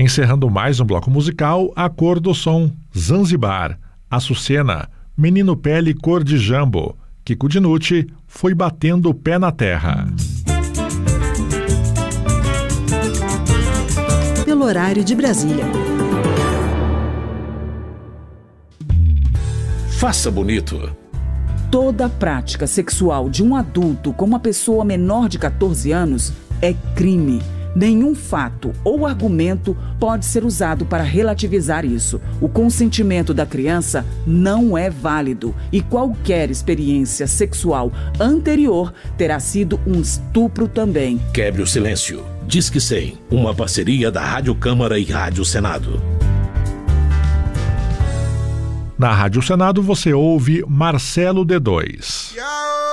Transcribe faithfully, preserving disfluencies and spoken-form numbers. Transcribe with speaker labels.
Speaker 1: Encerrando mais um bloco musical, A Cor do Som, Zanzibar, Açucena, Menino Pele Cor de Jambo, Kiko Dinucci, Foi Batendo o Pé na Terra.
Speaker 2: Pelo horário de Brasília.
Speaker 3: Faça bonito.
Speaker 4: Toda prática sexual de um adulto com uma pessoa menor de catorze anos é crime. Nenhum fato ou argumento pode ser usado para relativizar isso. O consentimento da criança não é válido e qualquer experiência sexual anterior terá sido um estupro também.
Speaker 3: Quebre o silêncio. Disque cem, uma parceria da Rádio Câmara e Rádio Senado.
Speaker 1: Na Rádio Senado você ouve Marcelo D dois.